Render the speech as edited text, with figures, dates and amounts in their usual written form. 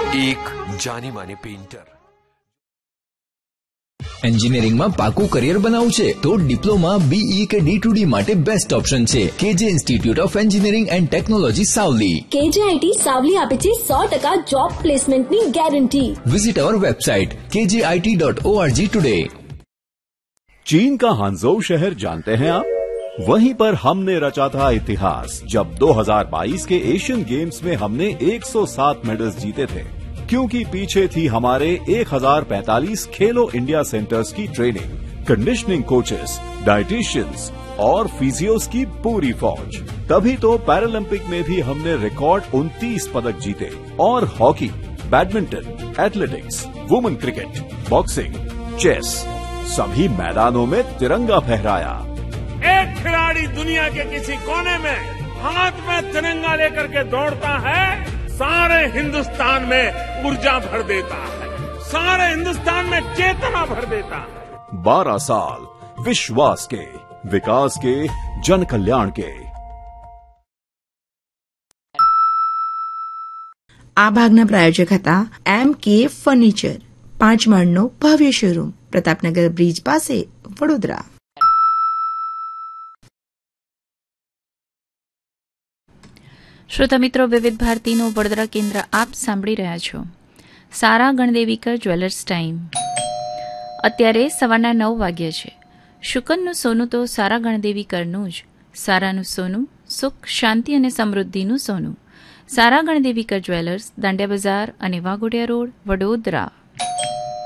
एक जानी मानी पेंटर। એન્જિનિયરિંગમાં પાકું કરિયર બનાવવું છે તો ડિપ્લોમા બીઈ કે D2D માટે બેસ્ટ ઓપ્શન છે કેજે institute of engineering and technology Savli. KJIT Savli આપે છે 100% જોબ પ્લેસમેન્ટની ગેરંટી। વિઝિટ અવર વેબસાઇટ kjit.org ટુડે। चीन का हांगझोउ शहर जानते हैं आप? वहीं पर हमने रचा था इतिहास जब 2022 के एशियन गेम्स में हमने 107 मेडल्स जीते थे, क्योंकि पीछे थी हमारे 1045 खेलो इंडिया सेंटर्स की ट्रेनिंग, कंडीशनिंग कोचेस, डाइटिशियंस और फिजियोस की पूरी फौज। तभी तो पैरालंपिक में भी हमने रिकॉर्ड 29 पदक जीते और hockey, badminton, athletics, women cricket, boxing, chess सभी मैदानों में तिरंगा फहराया। एक खिलाड़ी दुनिया के किसी कोने में हाथ में तिरंगा लेकर के दौड़ता है, सारे हिंदुस्तान में ऊर्जा भर देता है, सारे हिंदुस्तान में चेतना भर देता है। 12 साल विश्वास के, विकास के, जन कल्याण के। આ ભાગના પ્રાયોજક હતા MK ફર્નિચર, 5 માળનો ભવ્ય શોરૂમ, પ્રતાપનગર બ્રિજ પાસે, વડોદરા। શ્રોતા મિત્રો, વિવિધ ભારતીનું વડોદરા કેન્દ્ર આપ સાંભળી રહ્યા છો। સારા ગણદેવીકર જ્વેલર્સ ટાઈમ અત્યારે સવારના 9 વાગ્યા છે। શુકનનું સોનું તો સારા ગણદેવીકરનું જ। સારાનું સોનું સુખ, શાંતિ અને સમૃદ્ધિનું સોનું। સારા ગણદેવીકર જ્વેલર્સ, દાંડિયા બજાર અને વાઘોડિયા રોડ, વડોદરા।